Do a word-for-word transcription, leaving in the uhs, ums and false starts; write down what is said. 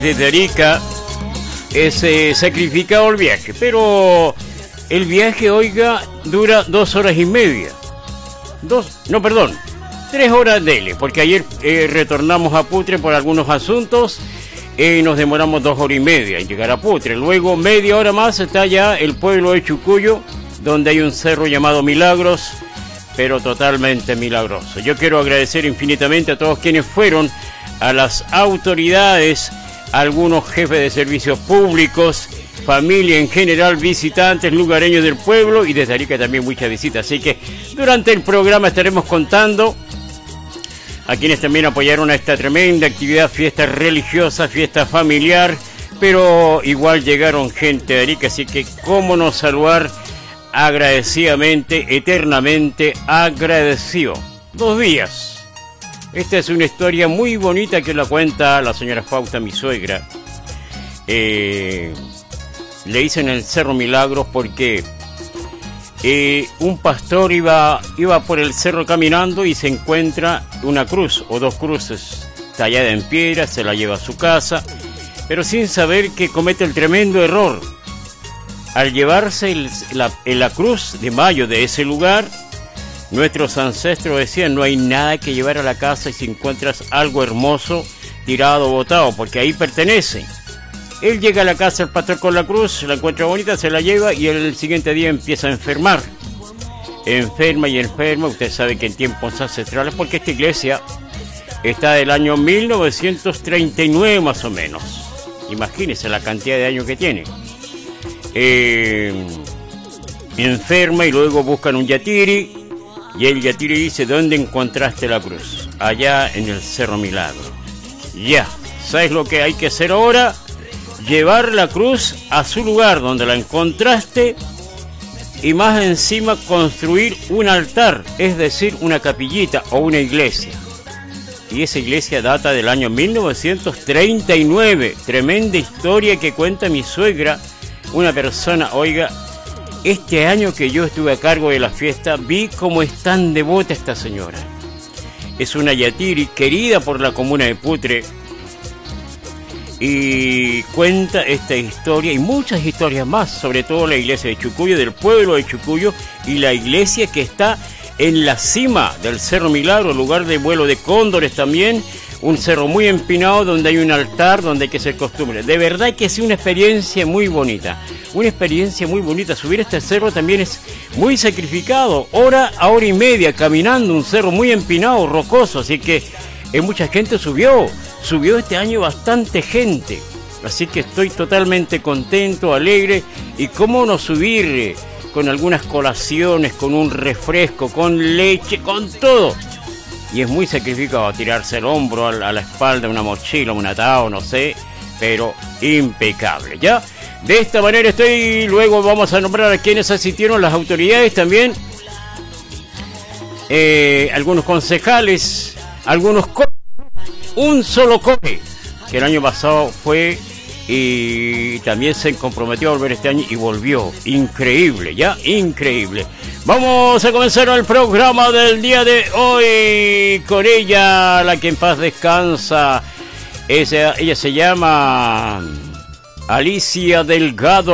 Desde Arica es eh, sacrificado el viaje, pero el viaje, oiga, dura dos horas y media. Dos, no, perdón, tres horas dele, porque ayer eh, retornamos a Putre por algunos asuntos y eh, nos demoramos dos horas y media en llegar a Putre. Luego, media hora más, está ya el pueblo de Chucuyo, donde hay un cerro llamado Milagros, pero totalmente milagroso. Yo quiero agradecer infinitamente a todos quienes fueron, a las autoridades, algunos jefes de servicios públicos, familia en general, visitantes, lugareños del pueblo, y desde Arica también muchas visitas. Así que durante el programa estaremos contando a quienes también apoyaron a esta tremenda actividad, fiesta religiosa, fiesta familiar, pero igual llegaron gente de Arica, así que cómo no saludar agradecidamente, eternamente agradecido. Dos días. Esta es una historia muy bonita que la cuenta la señora Fausta, mi suegra. Eh, le dicen el Cerro Milagros porque eh, un pastor iba, iba por el cerro caminando y se encuentra una cruz o dos cruces tallada en piedra, se la lleva a su casa, pero sin saber que comete el tremendo error. Al llevarse el, la, la cruz de mayo de ese lugar, nuestros ancestros decían, no hay nada que llevar a la casa y si encuentras algo hermoso tirado o botado, porque ahí pertenece. Él llega a la casa, el pastor con la cruz, la encuentra bonita, se la lleva y el siguiente día empieza a enfermar. Enferma y enferma, usted sabe que en tiempos ancestrales, porque esta iglesia está del año mil novecientos treinta y nueve más o menos. Imagínese la cantidad de años que tiene. Eh, enferma y luego buscan un yatiri. Y el yatiri dice, ¿dónde encontraste la cruz? Allá en el Cerro Milagro. Ya, ¿sabes lo que hay que hacer ahora? Llevar la cruz a su lugar donde la encontraste y más encima construir un altar, es decir, una capillita o una iglesia. Y esa iglesia data del año mil novecientos treinta y nueve. Tremenda historia que cuenta mi suegra, una persona, oiga, este año que yo estuve a cargo de la fiesta, vi cómo es tan devota esta señora. Es una yatiri querida por la comuna de Putre y cuenta esta historia y muchas historias más, sobre todo la iglesia de Chucuyo, del pueblo de Chucuyo, y la iglesia que está en la cima del Cerro Milagro, lugar de vuelo de cóndores también, un cerro muy empinado donde hay un altar, donde hay que hacer costumbre. De verdad que es una experiencia muy bonita, una experiencia muy bonita. Subir este cerro también es muy sacrificado, hora a hora y media caminando, un cerro muy empinado, rocoso, así que eh, mucha gente subió, subió este año bastante gente, así que estoy totalmente contento, alegre, y cómo no subir eh, con algunas colaciones, con un refresco, con leche, con todo. Y es muy sacrificado tirarse el hombro, a la espalda, una mochila, un atado, no sé, pero impecable, ¿ya? De esta manera estoy, luego vamos a nombrar a quienes asistieron, las autoridades también, eh, algunos concejales, algunos co un solo coge, que el año pasado fue y también se comprometió a volver este año y volvió, increíble, ¿ya? Increíble. Vamos a comenzar el programa del día de hoy con ella, la que en paz descansa. Ella, ella se llama Alicia Delgado.